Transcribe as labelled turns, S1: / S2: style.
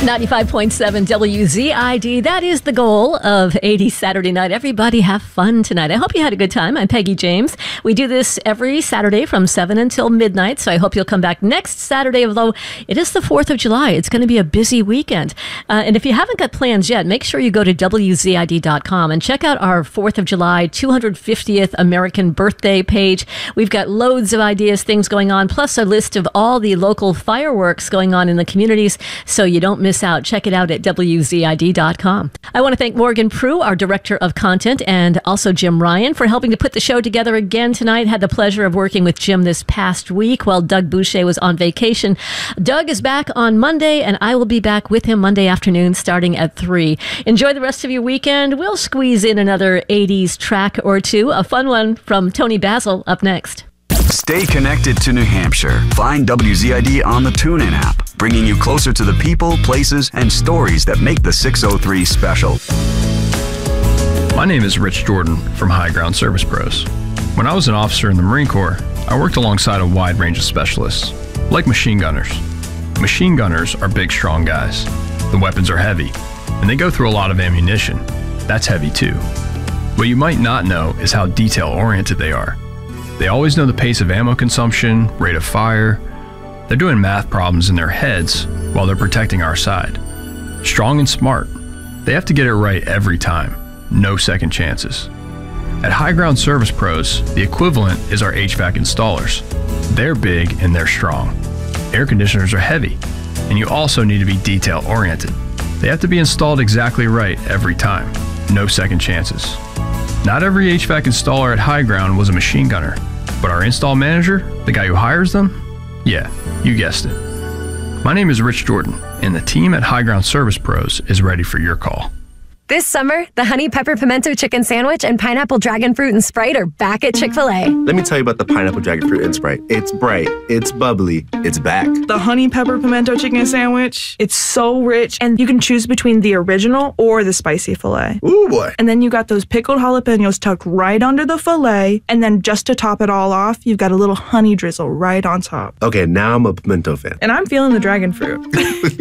S1: 95.7 WZID. That is the goal of 80 Saturday Night. Everybody have fun tonight. I hope you had a good time. I'm Peggy James. We do this every Saturday from 7 until midnight, so I hope you'll come back next Saturday, although it is the 4th of July. It's going to be a busy weekend. And if you haven't got plans yet, make sure you go to WZID.com and check out our 4th of July 250th American birthday page. We've got loads of ideas, things going on, plus a list of all the local fireworks going on in the communities, so you don't miss out. Check it out at WZID.com. I want to thank Morgan Prue, our Director of Content, and also Jim Ryan for helping to put the show together again tonight. Had the pleasure of working with Jim this past week while Doug Boucher was on vacation. Doug is back on Monday, and I will be back with him Monday afternoon starting at 3. Enjoy the rest of your weekend. We'll squeeze in another 80s track or two. A fun one from Tony Basil up next.
S2: Stay connected to New Hampshire. Find WZID on the TuneIn app, bringing you closer to the people, places, and stories that make the 603 special.
S3: My name is Rich Jordan from High Ground Service Pros. When I was an officer in the Marine Corps, I worked alongside a wide range of specialists, like machine gunners. Machine gunners are big, strong guys. The weapons are heavy, and they go through a lot of ammunition. That's heavy too. What you might not know is how detail-oriented they are. They always know the pace of ammo consumption, rate of fire. They're doing math problems in their heads while they're protecting our side. Strong and smart. They have to get it right every time. No second chances. At High Ground Service Pros, the equivalent is our HVAC installers. They're big and they're strong. Air conditioners are heavy, and you also need to be detail-oriented. They have to be installed exactly right every time. No second chances. Not every HVAC installer at High Ground was a machine gunner, but our install manager, the guy who hires them, yeah, you guessed it. My name is Rich Jordan, and the team at High Ground Service Pros is ready for your call.
S4: This summer, the Honey Pepper Pimento Chicken Sandwich and Pineapple Dragon Fruit and Sprite are back at Chick-fil-A.
S5: Let me tell you about the Pineapple Dragon Fruit and Sprite. It's bright, it's bubbly, it's back.
S6: The Honey Pepper Pimento Chicken Sandwich, it's so rich, and you can choose between the original or the spicy filet.
S5: Ooh, boy.
S6: And then you got those pickled jalapenos tucked right under the filet, and then just to top it all off, you've got a little honey drizzle right on top.
S5: Okay, now I'm a pimento fan.
S6: And I'm feeling the dragon fruit.